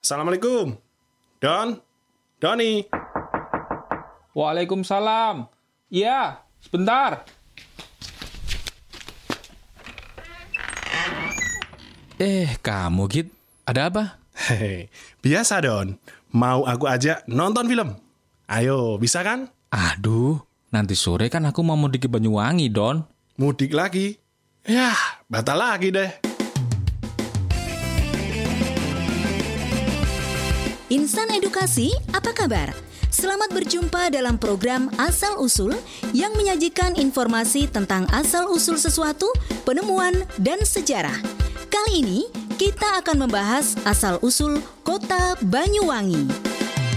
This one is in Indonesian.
Assalamualaikum. Doni. Waalaikumsalam. Iya, sebentar. Kamu Git, ada apa? Hehe, biasa Don. Mau aku ajak nonton film? Ayo, bisa kan? Aduh, nanti sore kan aku mau mudik ke Banyuwangi, Don. Mudik lagi? Yah, batal lagi deh. Insan Edukasi, apa kabar? Selamat berjumpa dalam program Asal Usul yang menyajikan informasi tentang asal-usul sesuatu, penemuan, dan sejarah. Kali ini kita akan membahas asal-usul Kota Banyuwangi.